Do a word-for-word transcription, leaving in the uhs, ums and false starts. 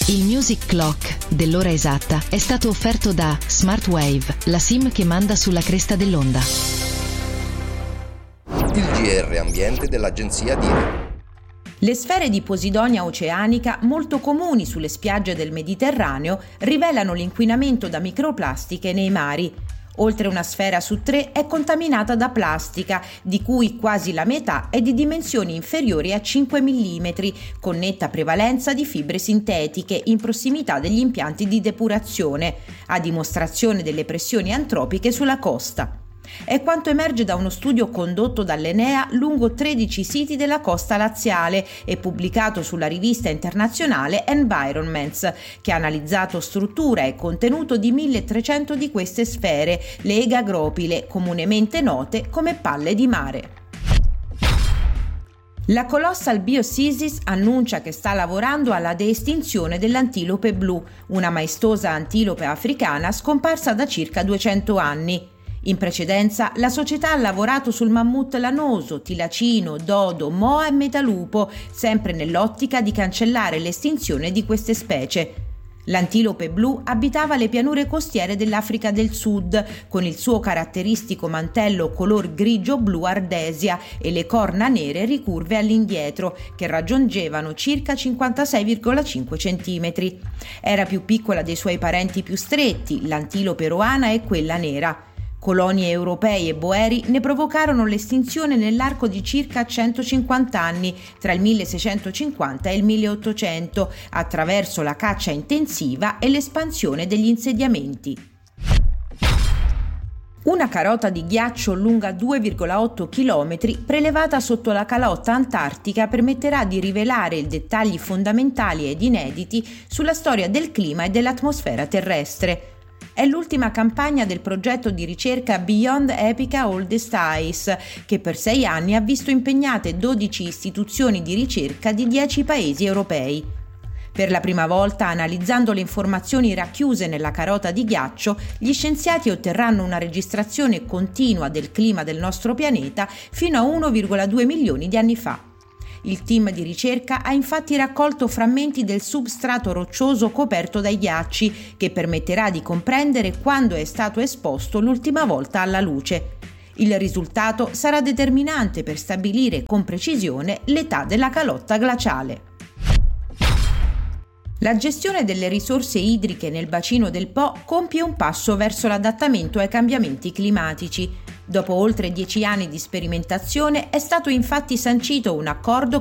Il Music Clock dell'ora esatta è stato offerto da Smartwave, la SIM che manda sulla cresta dell'onda. Il G R Ambiente dell'agenzia D I R. Le sfere di posidonia oceanica, molto comuni sulle spiagge del Mediterraneo, rivelano l'inquinamento da microplastiche nei mari. Oltre una sfera su tre è contaminata da plastica, di cui quasi la metà è di dimensioni inferiori a cinque millimetri, con netta prevalenza di fibre sintetiche in prossimità degli impianti di depurazione, a dimostrazione delle pressioni antropiche sulla costa. È quanto emerge da uno studio condotto dall'Enea lungo tredici siti della costa laziale e pubblicato sulla rivista internazionale Environments, che ha analizzato struttura e contenuto di milletrecento di queste sfere, le egagropile, comunemente note come palle di mare. La Colossal Biosciences annuncia che sta lavorando alla deestinzione dell'antilope blu, una maestosa antilope africana scomparsa da circa duecento anni. In precedenza la società ha lavorato sul mammut lanoso, tilacino, dodo, moa e metalupo, sempre nell'ottica di cancellare l'estinzione di queste specie. L'antilope blu abitava le pianure costiere dell'Africa del Sud, con il suo caratteristico mantello color grigio-blu ardesia e le corna nere ricurve all'indietro, che raggiungevano circa cinquantasei virgola cinque centimetri. Era più piccola dei suoi parenti più stretti, l'antilope roana e quella nera. Colonie europei e boeri ne provocarono l'estinzione nell'arco di circa centocinquanta anni, tra il milleseicentocinquanta e il milleottocento, attraverso la caccia intensiva e l'espansione degli insediamenti. Una carota di ghiaccio lunga due virgola otto chilometri, prelevata sotto la calotta antartica, permetterà di rivelare i dettagli fondamentali ed inediti sulla storia del clima e dell'atmosfera terrestre. È l'ultima campagna del progetto di ricerca Beyond Epica Oldest Ice, che per sei anni ha visto impegnate dodici istituzioni di ricerca di dieci paesi europei. Per la prima volta, analizzando le informazioni racchiuse nella carota di ghiaccio, gli scienziati otterranno una registrazione continua del clima del nostro pianeta fino a uno virgola due milioni di anni fa. Il team di ricerca ha infatti raccolto frammenti del substrato roccioso coperto dai ghiacci, che permetterà di comprendere quando è stato esposto l'ultima volta alla luce. Il risultato sarà determinante per stabilire con precisione l'età della calotta glaciale. La gestione delle risorse idriche nel bacino del Po compie un passo verso l'adattamento ai cambiamenti climatici. Dopo oltre dieci anni di sperimentazione è stato infatti sancito un accordo